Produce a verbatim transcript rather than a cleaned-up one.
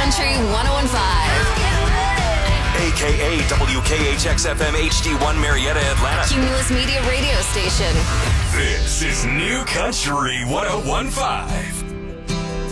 Country one oh one point five. A K A W K H X F M H D one Marietta, Atlanta. Cumulus Media Radio Station. This is New Country one oh one point five.